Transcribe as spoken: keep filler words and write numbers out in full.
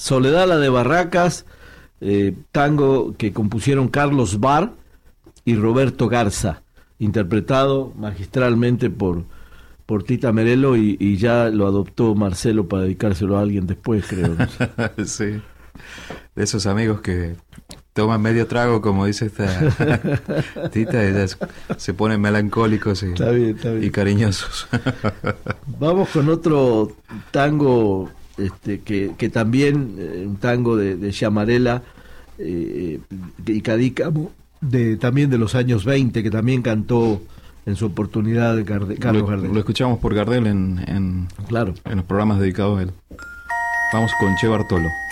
Soledad la de Barracas, eh, tango que compusieron Carlos Bar y Roberto Garza, interpretado magistralmente por, por Tita Merelo, y, y ya lo adoptó Marcelo para dedicárselo a alguien después, creo. No sé. Sí, de esos amigos que toman medio trago, como dice esta Tita, y ya se ponen melancólicos y, Está bien, está bien. y cariñosos. Vamos con otro tango este, que, que también, eh, un tango de, de Llamarela eh, y Cadícamo, de, también de los años veinte, que también cantó en su oportunidad Garde, Carlos lo, Gardel. Lo escuchamos por Gardel en, en, Claro. en los programas dedicados a él. Vamos con Che Bartolo.